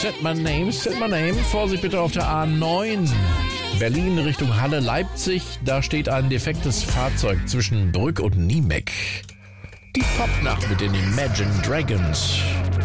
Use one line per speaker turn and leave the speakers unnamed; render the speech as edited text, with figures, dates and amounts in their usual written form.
Set My Name. Vorsicht bitte auf der A9. Berlin Richtung Halle, Leipzig. Da steht ein defektes Fahrzeug zwischen Brück und Niemeck. Die Popnacht mit den Imagine Dragons.